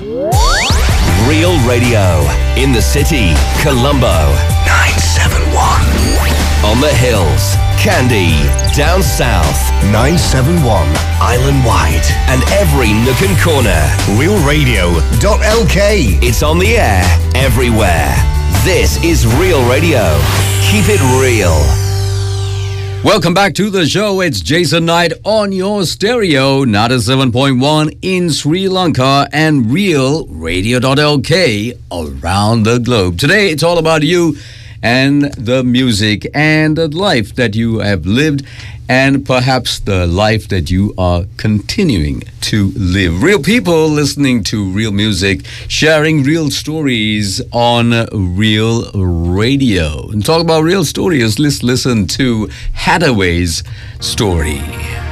Real Radio. In the city, Colombo. 971. On the hills, Kandy. Down south, 971. Island wide. And every nook and corner. RealRadio.lk. It's on the air everywhere. This is Real Radio. Keep it real. Welcome back to the show. It's Jason Knight on your stereo, 97.1 in Sri Lanka and RealRadio.lk around the globe. Today, it's all about you and the music and the life that you have lived and perhaps the life that you are continuing to live. Real people listening to real music, sharing real stories on Real Radio. And talk about real stories, let's listen to Hathaway's story.